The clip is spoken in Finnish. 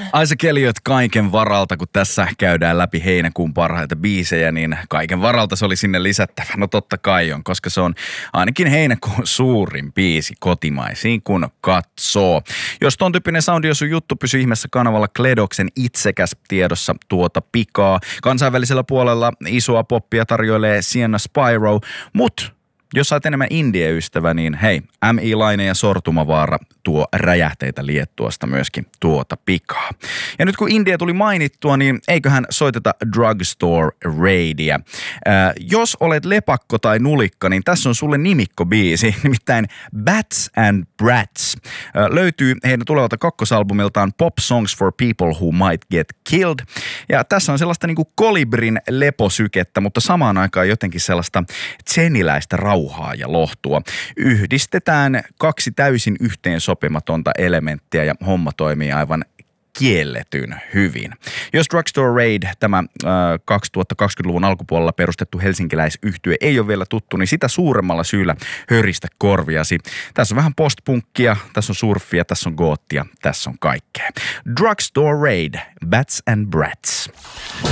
Isaac Elliot kaiken varalta, kun tässä käydään läpi heinäkuun parhaita biisejä, niin kaiken varalta se oli sinne lisättävä. No totta kai on, koska se on ainakin heinäkuun suurin biisi kotimaisiin, kun katsoo. Jos ton tyyppinen soundi on sun juttu, pysy ihmeessä kanavalla Kledoksen itsekäs tiedossa tuota pikaa. Kansainvälisellä puolella isoa poppia tarjoilee Sienna Spyro, mut jos sä enemmän indie-ystävä, niin hei, M.I. Laine ja Sortumavaara tuo räjähteitä Liettuasta myöskin tuota pikaa. Ja nyt kun Indie tuli mainittua, niin eiköhän soiteta Drugstore Raidia. Jos olet lepakko tai nulikka, niin tässä on sulle nimikkobiisi, nimittäin Bats and Brats. Löytyy heidän tulevalta kakkosalbumiltaan Pop Songs for People Who Might Get Killed. Ja tässä on sellaista niinku kolibrin leposykettä, mutta samaan aikaan jotenkin sellaista tseniläistä rauhaa ja lohtua. Yhdistetään kaksi täysin yhteensopimatonta elementtiä ja homma toimii aivan kielletyn hyvin. Jos Drugstore Raid, tämä 2020-luvun alkupuolella perustettu helsinkiläisyhtye ei ole vielä tuttu, niin sitä suuremmalla syyllä höristä korviasi. Tässä on vähän postpunkkia, tässä on surfia, tässä on goottia, tässä on kaikkea. Drugstore Raid, Bats and Brats.